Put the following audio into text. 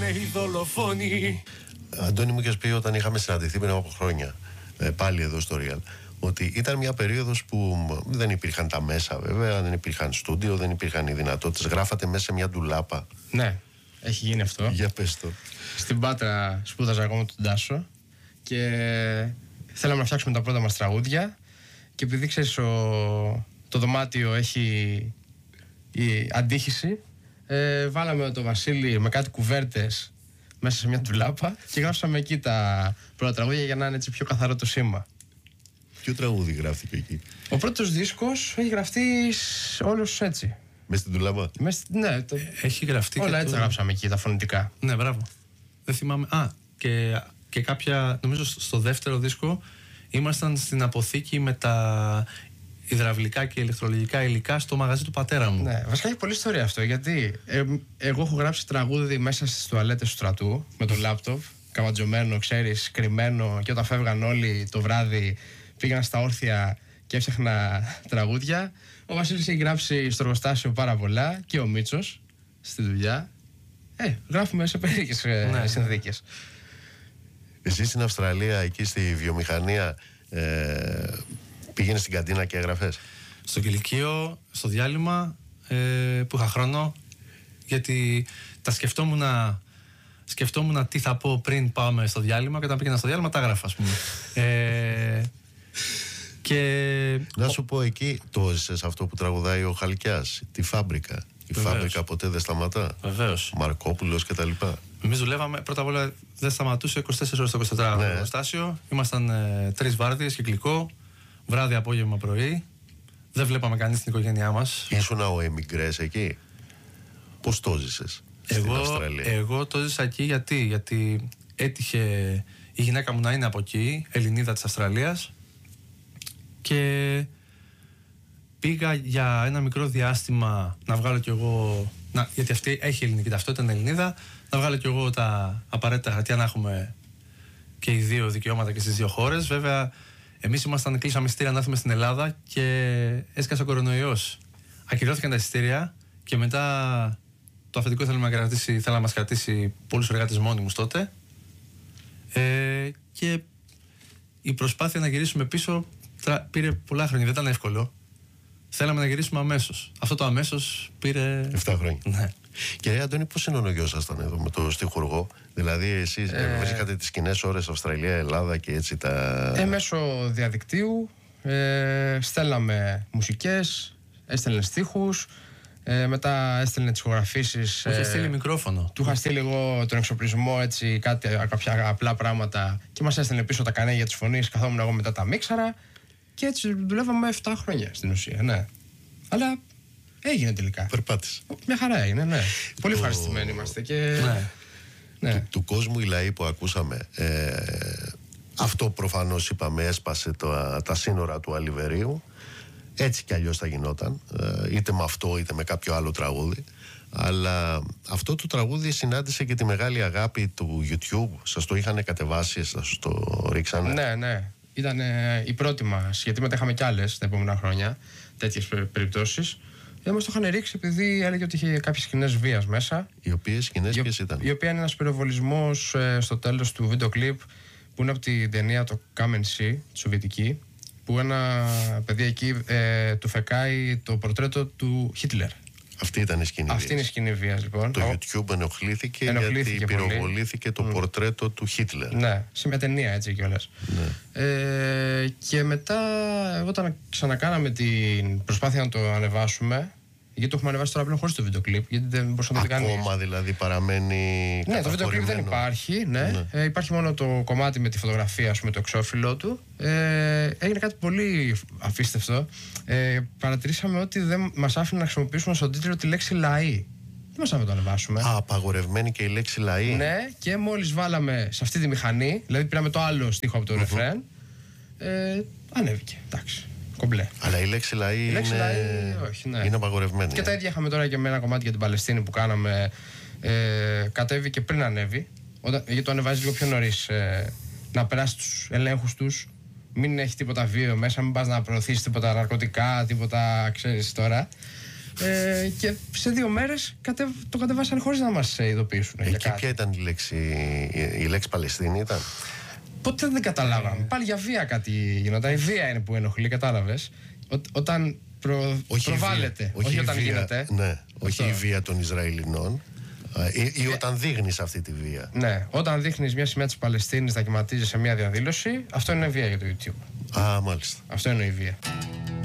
οι δολοφόνοι. Αντώνη, μου είχες πει όταν είχαμε συναντηθεί πριν από χρόνια, πάλι εδώ στο Real, ότι ήταν μια περίοδος που δεν υπήρχαν τα μέσα, βέβαια, δεν υπήρχαν στούντιο, δεν υπήρχαν οι δυνατότητες. Γράφατε μέσα σε μια ντουλάπα. Ναι, έχει γίνει αυτό. Για πες το. Στην Πάτρα σπούδαζα εγώ με τον Τάσο και θέλαμε να φτιάξουμε τα πρώτα μας τραγούδια. Και επειδή ξέρεις, το δωμάτιο έχει η αντίχηση, βάλαμε τον Βασίλη με κάτι κουβέρτες μέσα σε μια ντουλάπα και γράψαμε εκεί τα πρώτα τραγούδια για να είναι έτσι πιο καθαρό το σήμα. Ποιο τραγούδι γράφτηκε εκεί? Ο πρώτος δίσκος έχει γραφτεί όλος έτσι. Μέσα στην ντουλάπα. Ναι, έχει γραφτεί. Όλα έτσι γράψαμε εκεί, τα φωνητικά. Ναι, μπράβο. Δεν θυμάμαι. Και κάποια, νομίζω στο δεύτερο δίσκο ήμασταν στην αποθήκη με τα υδραυλικά και ηλεκτρολογικά υλικά στο μαγαζί του πατέρα μου. Ναι, βασικά έχει πολλή ιστορία αυτό, γιατί εγώ έχω γράψει τραγούδι μέσα στις τουαλέτες του στρατού με το λάπτοπ, καματζωμένο, ξέρεις, κρυμμένο, και όταν φεύγαν όλοι το βράδυ πήγαινα στα όρθια και έφτιαχνα τραγούδια. Ο Βασίλης έχει γράψει στο εργοστάσιο πάρα πολλά και ο Μίτσος στη δουλειά. Γράφουμε σε περίεργες συνθήκες. Εσύ στην Αυστραλία, εκεί στη βιομηχανία, πήγαινες στην καντίνα και έγραφες? Στο κηλικείο, στο διάλειμμα που είχα χρόνο, γιατί τα σκεφτόμουν τι θα πω πριν πάμε στο διάλειμμα, και όταν πήγαινα στο διάλειμμα τα έγραφα, ας πούμε. Και... Να σου πω, εκεί το έζησες αυτό που τραγουδάει ο Χαλκιάς, τη φάμπρικα. Η φάμπρικα ποτέ δεν σταματά. Βεβαίως. Μαρκόπουλος και τα λοιπά. Εμείς δουλεύαμε, πρώτα απ' όλα δεν σταματούσε 24 ώρες το 24ωρο εργοστάσιο. Ήμασταν 3 βάρδιες κυκλικό, βράδυ, απόγευμα, πρωί. Δεν βλέπαμε κανείς την οικογένειά μας. Ήσουνα ο εμιγκρές εκεί? Πώς το ζήσες στην Αυστραλία? Εγώ το ζήσα εκεί γιατί έτυχε η γυναίκα μου να είναι από εκεί, Ελληνίδα της Αυστραλίας, και πήγα για ένα μικρό διάστημα να βγάλω κι εγώ, γιατί αυτή έχει ελληνική ταυτότητα, είναι Ελληνίδα, να βγάλω κι εγώ τα απαραίτητα χαρτιά να έχουμε και οι δύο δικαιώματα και στις δύο χώρες. Βέβαια, εμείς κλείσαμε εισιτήρια να έρθουμε στην Ελλάδα και έσκασε ο κορονοϊός. Ακυρώθηκαν τα εισιτήρια και μετά το αφεντικό θέλαμε να μας κρατήσει πολλούς εργάτες μόνιμους τότε. Και η προσπάθεια να γυρίσουμε πίσω πήρε πολλά χρόνια, δεν ήταν εύκολο. Θέλαμε να γυρίσουμε αμέσως. Αυτό το αμέσως πήρε 7 χρόνια. Ναι. Και Αντώνη, πώς συνολογιώσασταν εδώ με το στιχουργό? Δηλαδή εσείς βρίσκατε τις κοινές ώρες Αυστραλία, Ελλάδα και έτσι τα... Μέσω διαδικτύου στέλναμε μουσικές, έστελνε στίχους, μετά έστελνε τις ηχογραφήσεις. Μου είχε στείλει μικρόφωνο. Του είχα στείλει εγώ τον εξοπλισμό, έτσι, κάποια απλά πράγματα, και μας έστελνε πίσω τα κανέγια της φωνής, καθόμουν εγώ μετά τα μίξαρα, και έτσι δουλεύαμε 7 χρόνια στην ουσία, ναι. Αλλά έγινε τελικά. Περπάτησε. Μια χαρά έγινε, ναι. Πολύ ευχαριστημένοι είμαστε. Και... Ναι. Του κόσμου οι λαοί που ακούσαμε, αυτό προφανώς είπαμε έσπασε τα σύνορα του Αλιβερίου. Έτσι κι αλλιώς θα γινόταν, είτε με αυτό είτε με κάποιο άλλο τραγούδι. Αλλά αυτό το τραγούδι συνάντησε και τη μεγάλη αγάπη του YouTube. Σας το είχαν κατεβάσει, σας το ρίξανε? Ναι. Ήταν η πρώτη μας, γιατί μετά είχαμε κι άλλες τα επόμενα χρόνια τέτοιες περιπτώσεις. Μας το είχαν ρίξει επειδή έλεγε ότι είχε κάποιες σκηνές βίας μέσα. Οι οποίες σκηνές ποιες ήταν? Η οποία είναι ένας πυροβολισμός στο τέλος του βίντεο κλιπ, που είναι από την ταινία το Come and See, τη σοβιετική, που ένα παιδί εκεί του φεκάει το πορτρέτο του Χίτλερ. Αυτή ήταν η σκηνή βίας. Αυτή είναι η σκηνή βίας, λοιπόν. Το YouTube ενοχλήθηκε γιατί πυροβολήθηκε το πορτρέτο του Χίτλερ. Ναι, σε μια ταινία έτσι κιόλας. Ναι. Και μετά, όταν ξανακάναμε την προσπάθεια να το ανεβάσουμε, γιατί το έχουμε ανεβάσει τώρα πλέον χωρίς το βίντεο κλιπ, γιατί δεν μπορούσε να το δει κανείς. Ακόμα δηλαδή παραμένει. Ναι, το βίντεο κλιπ δεν υπάρχει. Ναι. Υπάρχει μόνο το κομμάτι με τη φωτογραφία, ας πούμε, το εξώφυλλό του. Έγινε κάτι πολύ αφίστευτο. Παρατηρήσαμε ότι δεν μας άφηνε να χρησιμοποιήσουμε στον τίτλο τη λέξη λαοί. Δεν μας άφηνε να το ανεβάσουμε. Απαγορευμένη και η λέξη λαοί. Ναι, και μόλις βάλαμε σε αυτή τη μηχανή, δηλαδή πήραμε το άλλο στίχο από το ρεφρέν, ανέβηκε. Εντάξει. Κομπλέ. Αλλά η λέξη λαοί όχι, ναι. είναι απαγορευμένη. Και τα ίδια είχαμε τώρα και με ένα κομμάτι για την Παλαιστίνη που κάναμε. Κατέβηκε πριν ανέβει. Γιατί το ανεβάζει λίγο πιο νωρίς. Να περάσει τους ελέγχους τους. Μην έχει τίποτα βίαιο μέσα. Μην πας να προωθήσεις τίποτα ναρκωτικά, τίποτα, ξέρεις τώρα. Και σε 2 μέρες το κατεβάσαν χωρίς να μας ειδοποιήσουν. Εκεί ποια ήταν η λέξη Παλαιστίνη ήταν? Ποτέ δεν καταλάβαμε. Πάλι για βία κάτι γινόταν. Η βία είναι που ενοχλεί, κατάλαβες. Όταν προβάλλεται, όχι όταν γίνεται. Ναι, όχι η βία των Ισραηλινών. Ή όταν δείχνεις αυτή τη βία. Ναι, όταν δείχνεις μια σημαία της Παλαιστίνης να κυματίζει σε μια διαδήλωση, αυτό είναι βία για το YouTube. Μάλιστα. Αυτό είναι η βία.